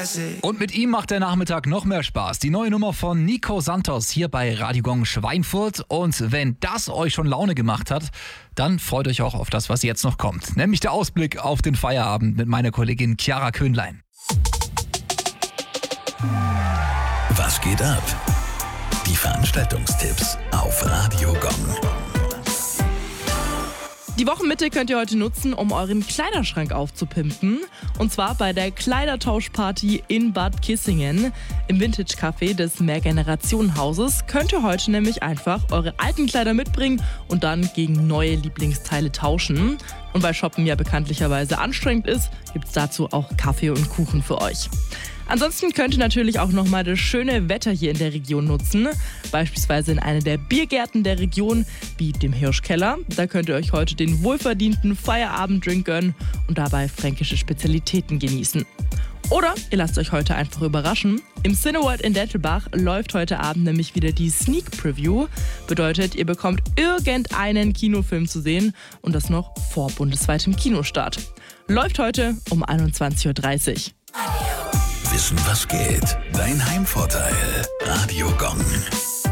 classic. Und mit ihm macht der Nachmittag noch mehr Spaß. Die neue Nummer von Nico Santos hier bei Radio Gong Schweinfurt. Und wenn das euch schon Laune gemacht hat, dann freut euch auch auf das, was jetzt noch kommt. Nämlich der Ausblick auf den Feierabend mit meiner Kollegin Chiara Köhnlein. Was geht ab? Die Veranstaltungstipps auf Radio Gong. Die Wochenmitte könnt ihr heute nutzen, um euren Kleiderschrank aufzupimpen. Und zwar bei der Kleidertauschparty in Bad Kissingen. Im Vintage-Café des Mehrgenerationenhauses könnt ihr heute nämlich einfach eure alten Kleider mitbringen und dann gegen neue Lieblingsteile tauschen. Und weil Shoppen ja bekanntlicherweise anstrengend ist, gibt es dazu auch Kaffee und Kuchen für euch. Ansonsten könnt ihr natürlich auch nochmal das schöne Wetter hier in der Region nutzen. Beispielsweise in einer der Biergärten der Region, wie dem Hirschkeller. Da könnt ihr euch heute den wohlverdienten Feierabenddrink gönnen und dabei fränkische Spezialitäten genießen. Oder ihr lasst euch heute einfach überraschen. Im Cineworld in Dettelbach läuft heute Abend nämlich wieder die Sneak Preview. Bedeutet, ihr bekommt irgendeinen Kinofilm zu sehen und das noch vor bundesweitem Kinostart. Läuft heute um 21.30 Uhr. Wissen, was geht? Dein Heimvorteil. Radio Gong.